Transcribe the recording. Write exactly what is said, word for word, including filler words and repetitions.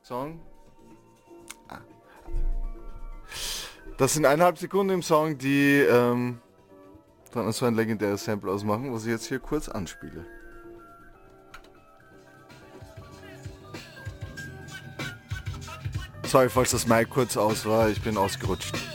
Song. Ah. Das sind eineinhalb Sekunden im Song, die ähm, dann so ein legendäres Sample ausmachen, was ich jetzt hier kurz anspiele. Sorry, falls das Mic kurz aus war, ich bin ausgerutscht.